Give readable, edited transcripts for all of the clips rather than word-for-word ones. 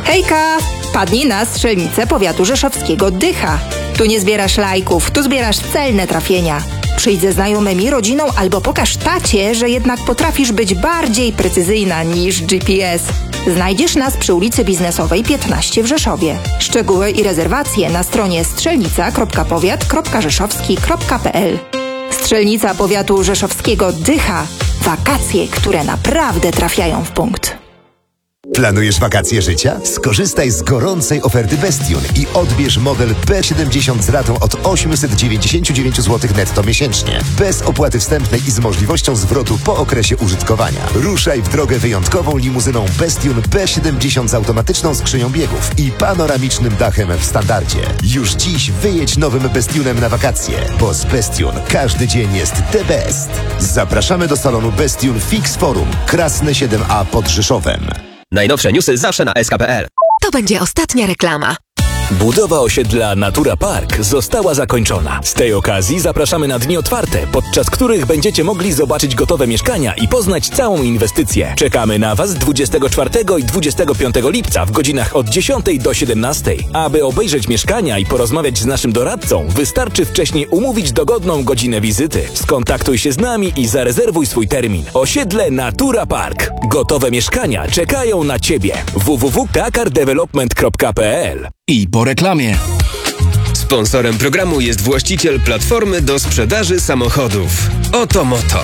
Hejka! Padnij na strzelnicę powiatu rzeszowskiego Dycha. Tu nie zbierasz lajków, tu zbierasz celne trafienia. Przyjdź ze znajomymi, rodziną albo pokaż tacie, że jednak potrafisz być bardziej precyzyjna niż GPS. Znajdziesz nas przy ulicy Biznesowej 15 w Rzeszowie. Szczegóły i rezerwacje na stronie strzelnica.powiat.rzeszowski.pl. Strzelnica powiatu rzeszowskiego Dycha. Wakacje, które naprawdę trafiają w punkt. Planujesz wakacje życia? Skorzystaj z gorącej oferty Bestune i odbierz model B70 z ratą od 899 zł netto miesięcznie. Bez opłaty wstępnej i z możliwością zwrotu po okresie użytkowania. Ruszaj w drogę wyjątkową limuzyną Bestune B70 z automatyczną skrzynią biegów i panoramicznym dachem w standardzie. Już dziś wyjedź nowym Bestunem na wakacje, bo z Bestune każdy dzień jest the best. Zapraszamy do salonu Bestune Fix Forum, Krasne 7A pod Rzeszowem. Najnowsze newsy zawsze na sk.pl. To będzie ostatnia reklama. Budowa osiedla Natura Park została zakończona. Z tej okazji zapraszamy na dni otwarte, podczas których będziecie mogli zobaczyć gotowe mieszkania i poznać całą inwestycję. Czekamy na Was 24 i 25 lipca w godzinach od 10 do 17. Aby obejrzeć mieszkania i porozmawiać z naszym doradcą, wystarczy wcześniej umówić dogodną godzinę wizyty. Skontaktuj się z nami i zarezerwuj swój termin. Osiedle Natura Park. Gotowe mieszkania czekają na Ciebie. www.kakardevelopment.pl. I po reklamie. Sponsorem programu jest właściciel platformy do sprzedaży samochodów. Oto Moto.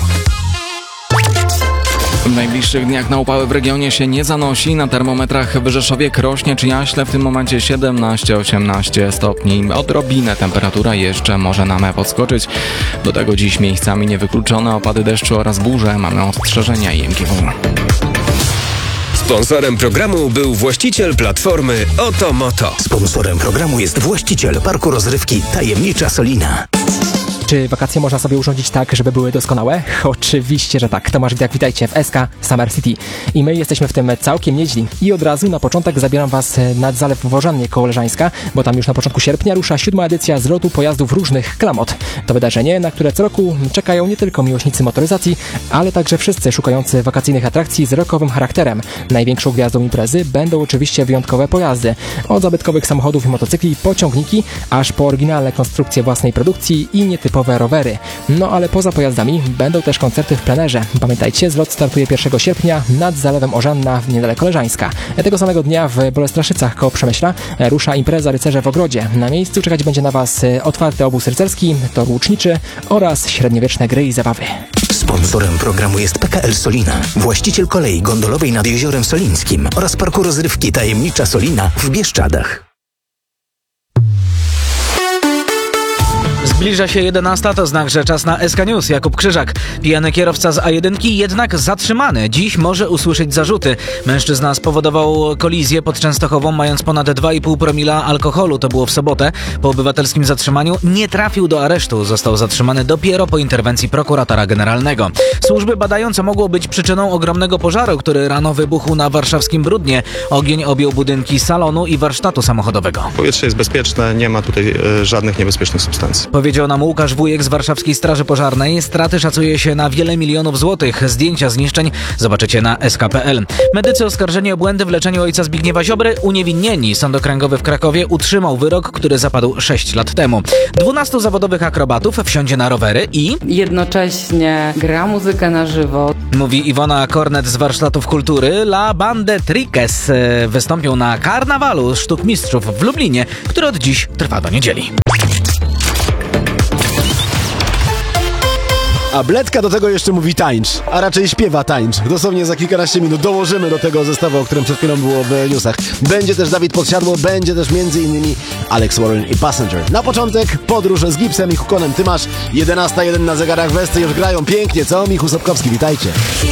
W najbliższych dniach na upały w regionie się nie zanosi. Na termometrach w Rzeszowie, Krośnie czy Jaśle w tym momencie 17-18 stopni. Odrobinę temperatura jeszcze może nam podskoczyć. Do tego dziś miejscami niewykluczone opady deszczu oraz burze. Mamy ostrzeżenia IMGW. Sponsorem programu był właściciel platformy Oto Moto. Sponsorem programu jest właściciel parku rozrywki Tajemnicza Solina. Czy wakacje można sobie urządzić tak, żeby były doskonałe? Oczywiście, że tak. Tomasz Widak, witajcie w SK Summer City. I my jesteśmy w tym całkiem nieźli. I od razu na początek zabieram Was nad Zalew Wożannie Kołoleżańska, bo tam już na początku sierpnia rusza 7. edycja zlotu pojazdów różnych klamot. To wydarzenie, na które co roku czekają nie tylko miłośnicy motoryzacji, ale także wszyscy szukający wakacyjnych atrakcji z rockowym charakterem. Największą gwiazdą imprezy będą oczywiście wyjątkowe pojazdy. Od zabytkowych samochodów i motocykli po ciągniki, aż po oryginalne konstrukcje własnej produkcji i nietypowe rowery. No ale poza pojazdami będą też koncerty w plenerze. Pamiętajcie, zlot startuje 1 sierpnia nad Zalewem Ożanna w niedaleko Leżańska. Tego samego dnia w Bolestraszycach koło Przemyśla rusza impreza Rycerze w Ogrodzie. Na miejscu czekać będzie na Was otwarty obóz rycerski, tor łuczniczy oraz średniowieczne gry i zabawy. Sponsorem programu jest PKL Solina, właściciel kolei gondolowej nad Jeziorem Solińskim oraz parku rozrywki Tajemnicza Solina w Bieszczadach. Zbliża się 11, to znak, że czas na SK News. Jakub Krzyżak. Pijany kierowca z A1 jednak zatrzymany. Dziś może usłyszeć zarzuty. Mężczyzna spowodował kolizję pod Częstochową, mając ponad 2,5 promila alkoholu. To było w sobotę. Po obywatelskim zatrzymaniu nie trafił do aresztu. Został zatrzymany dopiero po interwencji prokuratora generalnego. Służby badają, co mogło być przyczyną ogromnego pożaru, który rano wybuchł na warszawskim Brudnie. Ogień objął budynki salonu i warsztatu samochodowego. Powietrze jest bezpieczne, nie ma tutaj żadnych niebezpiecznych substancji. Powiedział nam Łukasz Wujek z Warszawskiej Straży Pożarnej. Straty szacuje się na wiele milionów złotych. Zdjęcia zniszczeń zobaczycie na sk.pl. Medycy oskarżeni o błędy w leczeniu ojca Zbigniewa Ziobry uniewinnieni. Sąd okręgowy w Krakowie utrzymał wyrok, który zapadł 6 lat temu. 12 zawodowych akrobatów wsiądzie na rowery i jednocześnie gra muzykę na żywo. Mówi Iwona Kornet z Warsztatów Kultury. La Bande Triques wystąpią na karnawalu sztuk mistrzów w Lublinie, który od dziś trwa do niedzieli. A Bledka do tego jeszcze mówi tańcz, a raczej śpiewa tańcz. Dosłownie za kilkanaście minut dołożymy do tego zestawu, o którym przed chwilą było w newsach. Będzie też Dawid Podsiadło, będzie też m.in. Alex Warren i Passenger. Na początek podróż z Gipsem i Hukonem. Ty masz 11:01 na zegarach, Westy już grają pięknie, co? Michu Sobkowski, witajcie.